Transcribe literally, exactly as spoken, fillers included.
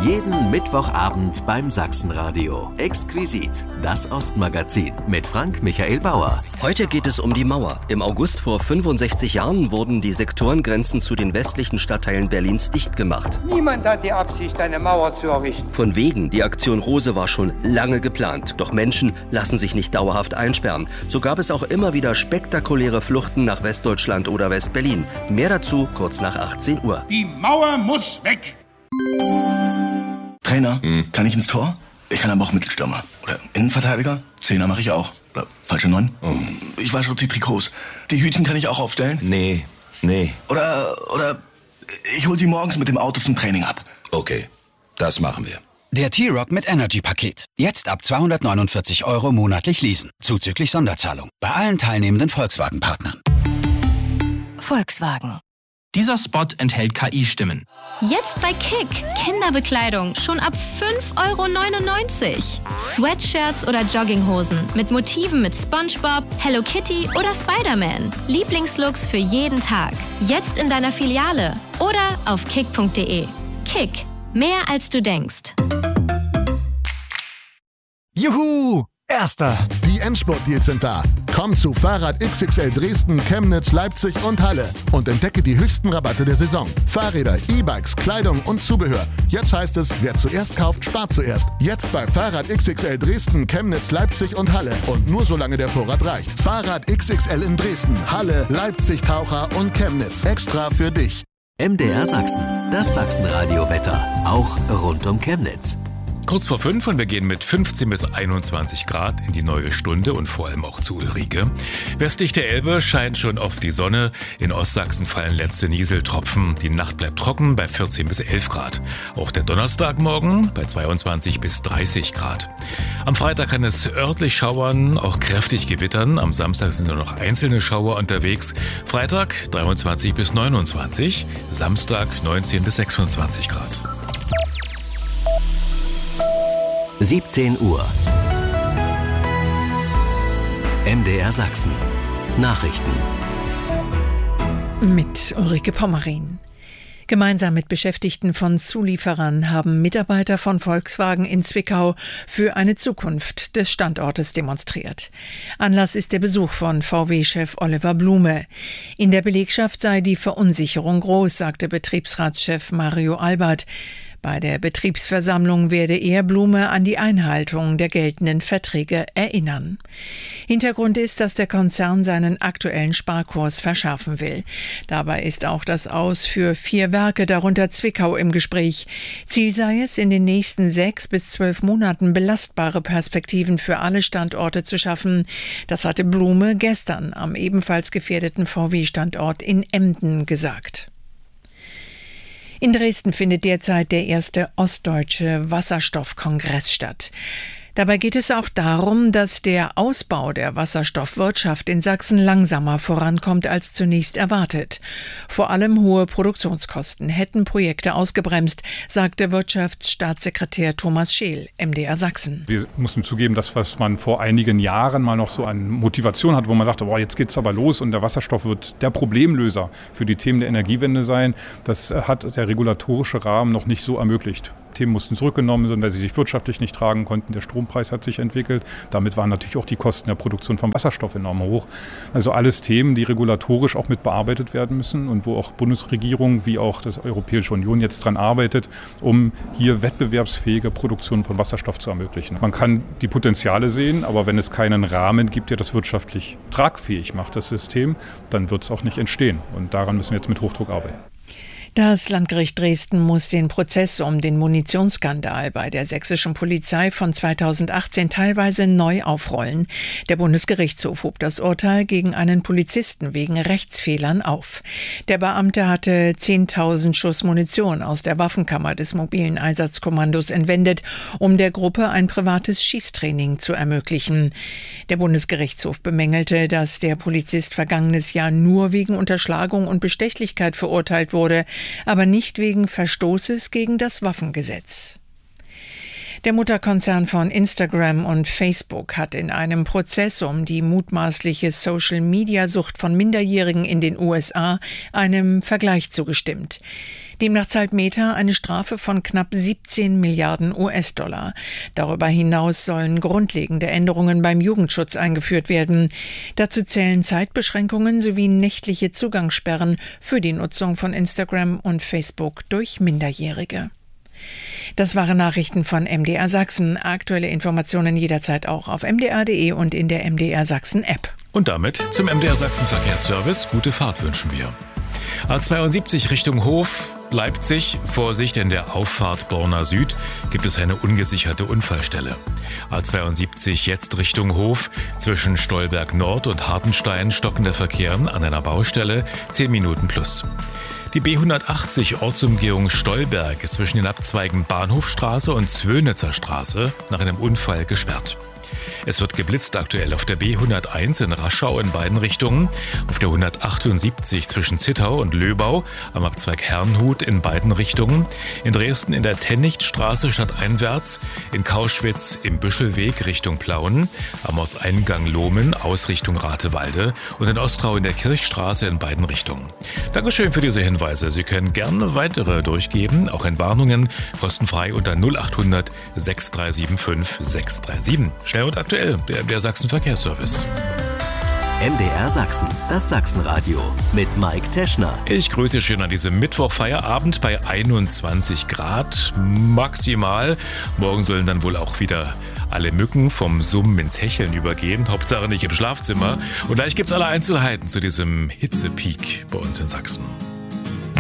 Jeden Mittwochabend beim Sachsenradio. Exquisit, das Ostmagazin mit Frank Michael Bauer. Heute geht es um die Mauer. Im August vor fünfundsechzig Jahren wurden die Sektorengrenzen zu den westlichen Stadtteilen Berlins dicht gemacht. Niemand hat die Absicht, eine Mauer zu errichten. Von wegen, die Aktion Rose war schon lange geplant. Doch Menschen lassen sich nicht dauerhaft einsperren. So gab es auch immer wieder spektakuläre Fluchten nach Westdeutschland oder Westberlin. Mehr dazu kurz nach achtzehn Uhr. Die Mauer muss weg! Trainer, hm. kann ich ins Tor? Ich kann aber auch Mittelstürmer. Oder Innenverteidiger? Zehner mache ich auch. Oder falsche Neun? Oh. Ich wasche die Trikots. Die Hütchen kann ich auch aufstellen? Nee, nee. Oder, oder ich hol sie morgens mit dem Auto zum Training ab. Okay, das machen wir. Der T-Rock mit Energy-Paket. Jetzt ab zweihundertneunundvierzig Euro monatlich leasen. Zuzüglich Sonderzahlung. Bei allen teilnehmenden Volkswagen-Partnern. Volkswagen. Dieser Spot enthält K I-Stimmen. Jetzt bei Kick. Kinderbekleidung schon ab fünf Euro neunundneunzig. Sweatshirts oder Jogginghosen mit Motiven mit SpongeBob, Hello Kitty oder Spider-Man. Lieblingslooks für jeden Tag. Jetzt in deiner Filiale oder auf kick punkt de. Kick. Mehr als du denkst. Juhu! Erster! Die Endspurt-Deals sind da. Komm zu Fahrrad X X L Dresden, Chemnitz, Leipzig und Halle und entdecke die höchsten Rabatte der Saison. Fahrräder, E-Bikes, Kleidung und Zubehör. Jetzt heißt es, wer zuerst kauft, spart zuerst. Jetzt bei Fahrrad X X L Dresden, Chemnitz, Leipzig und Halle. Und nur solange der Vorrat reicht. Fahrrad X X L in Dresden, Halle, Leipzig, Taucher und Chemnitz. Extra für dich. M D R Sachsen, das Sachsenradio-Wetter. Auch rund um Chemnitz. Kurz vor fünf und wir gehen mit fünfzehn bis einundzwanzig Grad in die neue Stunde und vor allem auch zu Ulrike. Westlich der Elbe scheint schon oft die Sonne. In Ostsachsen fallen letzte Nieseltropfen. Die Nacht bleibt trocken bei vierzehn bis elf Grad. Auch der Donnerstagmorgen bei zweiundzwanzig bis dreißig Grad. Am Freitag kann es örtlich schauern, auch kräftig gewittern. Am Samstag sind nur noch einzelne Schauer unterwegs. Freitag dreiundzwanzig bis neunundzwanzig, Samstag neunzehn bis sechsundzwanzig Grad. siebzehn Uhr. M D R Sachsen. Nachrichten. Mit Ulrike Pommerin. Gemeinsam mit Beschäftigten von Zulieferern haben Mitarbeiter von Volkswagen in Zwickau für eine Zukunft des Standortes demonstriert. Anlass ist der Besuch von V W-Chef Oliver Blume. In der Belegschaft sei die Verunsicherung groß, sagte Betriebsratschef Mario Albert. Bei der Betriebsversammlung werde er Blume an die Einhaltung der geltenden Verträge erinnern. Hintergrund ist, dass der Konzern seinen aktuellen Sparkurs verschärfen will. Dabei ist auch das Aus für vier Werke, darunter Zwickau, im Gespräch. Ziel sei es, in den nächsten sechs bis zwölf Monaten belastbare Perspektiven für alle Standorte zu schaffen. Das hatte Blume gestern am ebenfalls gefährdeten V W-Standort in Emden gesagt. In Dresden findet derzeit der erste ostdeutsche Wasserstoffkongress statt. Dabei geht es auch darum, dass der Ausbau der Wasserstoffwirtschaft in Sachsen langsamer vorankommt als zunächst erwartet. Vor allem hohe Produktionskosten hätten Projekte ausgebremst, sagte Wirtschaftsstaatssekretär Thomas Scheel, M D R Sachsen. Wir mussten zugeben, dass was man vor einigen Jahren mal noch so an Motivation hat, wo man dachte, boah, jetzt geht's aber los und der Wasserstoff wird der Problemlöser für die Themen der Energiewende sein. Das hat der regulatorische Rahmen noch nicht so ermöglicht. Themen mussten zurückgenommen werden, weil sie sich wirtschaftlich nicht tragen konnten. Der Strompreis hat sich entwickelt. Damit waren natürlich auch die Kosten der Produktion von Wasserstoff enorm hoch. Also alles Themen, die regulatorisch auch mit bearbeitet werden müssen und wo auch Bundesregierung wie auch die Europäische Union jetzt dran arbeitet, um hier wettbewerbsfähige Produktion von Wasserstoff zu ermöglichen. Man kann die Potenziale sehen, aber wenn es keinen Rahmen gibt, der das wirtschaftlich tragfähig macht, das System, dann wird es auch nicht entstehen. Und daran müssen wir jetzt mit Hochdruck arbeiten. Das Landgericht Dresden muss den Prozess um den Munitionsskandal bei der sächsischen Polizei von zweitausendachtzehn teilweise neu aufrollen. Der Bundesgerichtshof hob das Urteil gegen einen Polizisten wegen Rechtsfehlern auf. Der Beamte hatte zehntausend Schuss Munition aus der Waffenkammer des mobilen Einsatzkommandos entwendet, um der Gruppe ein privates Schießtraining zu ermöglichen. Der Bundesgerichtshof bemängelte, dass der Polizist vergangenes Jahr nur wegen Unterschlagung und Bestechlichkeit verurteilt wurde, aber nicht wegen Verstoßes gegen das Waffengesetz. Der Mutterkonzern von Instagram und Facebook hat in einem Prozess um die mutmaßliche Social-Media-Sucht von Minderjährigen in den U S A einem Vergleich zugestimmt. Demnach zahlt Meta eine Strafe von knapp siebzehn Milliarden U S-Dollar. Darüber hinaus sollen grundlegende Änderungen beim Jugendschutz eingeführt werden. Dazu zählen Zeitbeschränkungen sowie nächtliche Zugangssperren für die Nutzung von Instagram und Facebook durch Minderjährige. Das waren Nachrichten von M D R Sachsen. Aktuelle Informationen jederzeit auch auf m d r punkt d e und in der M D R Sachsen App. Und damit zum M D R Sachsen Verkehrsservice. Gute Fahrt wünschen wir. A zweiundsiebzig Richtung Hof, Leipzig. Vorsicht, in der Auffahrt Borna Süd gibt es eine ungesicherte Unfallstelle. A zweiundsiebzig jetzt Richtung Hof. Zwischen Stolberg Nord und Hartenstein stockender Verkehr an einer Baustelle. zehn Minuten plus. Die B hundertachtzig Ortsumgehung Stolberg ist zwischen den Abzweigen Bahnhofstraße und Zwönitzer Straße nach einem Unfall gesperrt. Es wird geblitzt aktuell auf der B hunderteins in Raschau in beiden Richtungen, auf der hundertachtundsiebzig zwischen Zittau und Löbau, am Abzweig Herrnhut in beiden Richtungen, in Dresden in der Tennichtstraße stadteinwärts, in Kauschwitz im Büschelweg Richtung Plauen, am Ortseingang Lohmen aus Richtung Ratewalde und in Ostrau in der Kirchstraße in beiden Richtungen. Dankeschön für diese Hinweise. Sie können gerne weitere durchgeben, auch in Warnungen, kostenfrei unter null achthundert sechs drei sieben fünf sechs drei sieben. Schnell und aktuell, der M D R Sachsen Verkehrsservice. M D R Sachsen, das Sachsenradio mit Mike Teschner. Ich grüße schön an diesem Mittwoch Feierabend bei einundzwanzig Grad maximal. Morgen sollen dann wohl auch wieder alle Mücken vom Summen ins Hecheln übergehen. Hauptsache nicht im Schlafzimmer. Und gleich gibt's alle Einzelheiten zu diesem Hitzepeak bei uns in Sachsen.